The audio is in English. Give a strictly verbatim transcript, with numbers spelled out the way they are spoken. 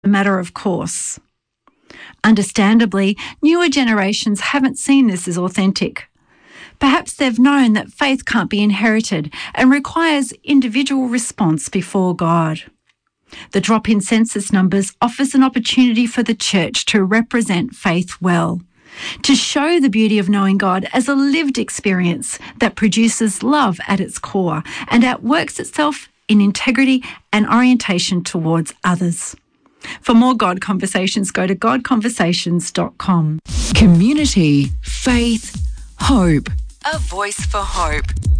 a matter of course. Understandably, newer generations haven't seen this as authentic. Perhaps they've known that faith can't be inherited and requires individual response before God. The drop in census numbers offers an opportunity for the church to represent faith well, to show the beauty of knowing God as a lived experience that produces love at its core and outworks itself in integrity and orientation towards others. For more God Conversations, go to god conversations dot com. Community, faith, hope. A voice for hope.